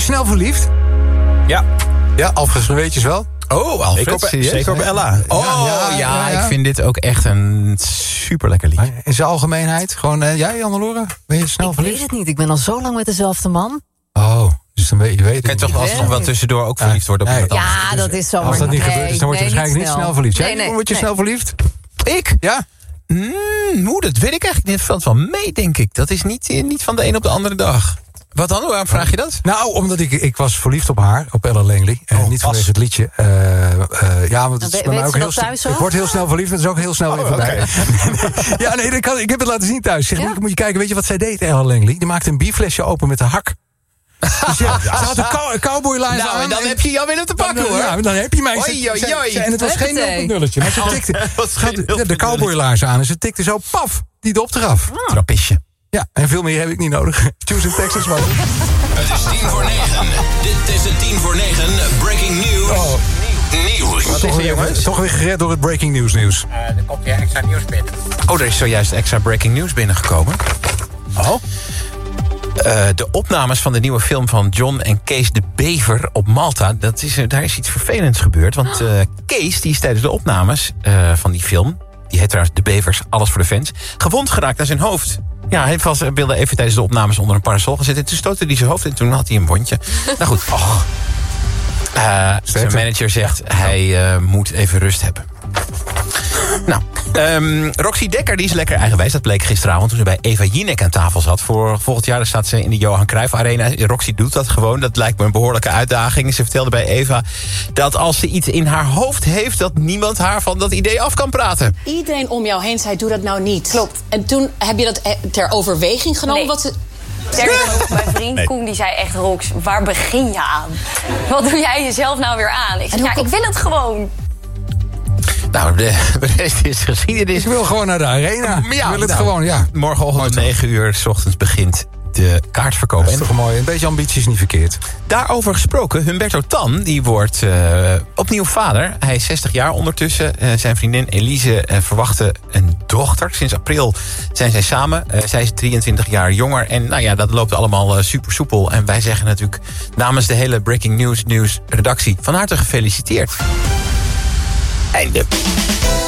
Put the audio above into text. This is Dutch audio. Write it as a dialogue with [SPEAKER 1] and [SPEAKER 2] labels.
[SPEAKER 1] snel verliefd?
[SPEAKER 2] Ja.
[SPEAKER 1] Ja, Alfred van Weetjes wel.
[SPEAKER 2] Oh, Alfred. Zeker op Ella.
[SPEAKER 1] Ja.
[SPEAKER 2] Ik vind dit ook echt een super lekker lied.
[SPEAKER 1] In zijn algemeenheid, gewoon, jij, Annelore? Ben je snel
[SPEAKER 3] Ik
[SPEAKER 1] verliefd?
[SPEAKER 3] weet het niet, ik ben al zo lang met dezelfde man.
[SPEAKER 1] Oh, dus dan weet je het.
[SPEAKER 2] Kan je toch
[SPEAKER 3] weet
[SPEAKER 2] nog wel
[SPEAKER 3] niet.
[SPEAKER 2] tussendoor ook verliefd worden op iemand anders?
[SPEAKER 3] Ja, dat is zo.
[SPEAKER 1] Als dat niet
[SPEAKER 3] Nee,
[SPEAKER 1] gebeurt, dus dan word je
[SPEAKER 3] nee,
[SPEAKER 1] waarschijnlijk niet snel verliefd. Jij,
[SPEAKER 3] Nee,
[SPEAKER 1] word je snel verliefd?
[SPEAKER 2] Ik?
[SPEAKER 1] Ja?
[SPEAKER 2] Dat weet ik eigenlijk niet. Het valt wel mee, denk ik. Dat is niet van de een op de andere dag. Wat dan? Waarom vraag je dat?
[SPEAKER 1] Nou, omdat ik was verliefd op haar, op Ella Langley. Niet vanwege het liedje. Ja, want het is bij mij ook heel snel. Ik word heel snel verliefd, dat is ook heel snel weer voorbij. Ja, nee, ik heb het laten zien thuis. Zeg, moet je kijken, weet je wat zij deed, Ella Langley? Die maakte een bierflesje open met de hak. Dus ja, ze had een cowboylijn aan.
[SPEAKER 2] En dan heb je Jan Willem te pakken, hoor.
[SPEAKER 1] Ja, dan heb je mij. En het was geen nulletje. Maar ze tikte de cowboylaars aan en ze tikte zo, paf, die dop eraf.
[SPEAKER 2] Trappistje.
[SPEAKER 1] Ja, en veel meer heb ik niet nodig. Choose in Texas, man.
[SPEAKER 4] Het is 9:10. Dit is het 10:09 Breaking News. Nieuws.
[SPEAKER 2] Wat is er, jongens?
[SPEAKER 1] Toch weer gered door het Breaking News nieuws.
[SPEAKER 5] Er komt weer extra nieuws binnen.
[SPEAKER 2] Oh, er is zojuist extra breaking news binnengekomen.
[SPEAKER 1] Oh?
[SPEAKER 2] De opnames van de nieuwe film van John en Kees de Bever op Malta... daar is iets vervelends gebeurd. Want Kees die is tijdens de opnames van die film... die heet trouwens De Bevers, alles voor de fans... gewond geraakt aan zijn hoofd. Ja, hij wilde even tijdens de opnames onder een parasol gaan zitten... en toen stootte hij zijn hoofd en toen had hij een wondje. Nou goed, zijn manager zegt... hij moet even rust hebben. Nou, Roxy Dekker die is lekker eigenwijs. Dat bleek gisteravond toen ze bij Eva Jinek aan tafel zat. Voor volgend jaar staat ze in de Johan Cruijff Arena. Roxy doet dat gewoon. Dat lijkt me een behoorlijke uitdaging. Ze vertelde bij Eva dat als ze iets in haar hoofd heeft... dat niemand haar van dat idee af kan praten.
[SPEAKER 6] Iedereen om jou heen zei, doe dat nou niet. Klopt. En toen heb je dat ter overweging genomen?
[SPEAKER 7] Nee.
[SPEAKER 6] Wat ze...
[SPEAKER 7] Sterker nog, mijn vriend Koen die zei echt... Rox, waar begin je aan? Wat doe jij jezelf nou weer aan? Ik zeg, ik wil het gewoon.
[SPEAKER 2] Nou, de rest is geschiedenis.
[SPEAKER 1] Ik wil gewoon naar de arena.
[SPEAKER 2] Ja,
[SPEAKER 1] ik wil het gewoon, ja.
[SPEAKER 2] Morgenochtend om 9 uur 's ochtends begint de kaartverkoop.
[SPEAKER 1] Dat is toch mooi. Een beetje ambitie is niet verkeerd.
[SPEAKER 2] Daarover gesproken, Humberto Tan, die wordt opnieuw vader. Hij is 60 jaar ondertussen. Zijn vriendin Elise verwachtte een dochter. Sinds april zijn zij samen. Zij is 23 jaar jonger. En nou ja, dat loopt allemaal super soepel. En wij zeggen natuurlijk namens de hele Breaking News redactie... van harte gefeliciteerd. Einde.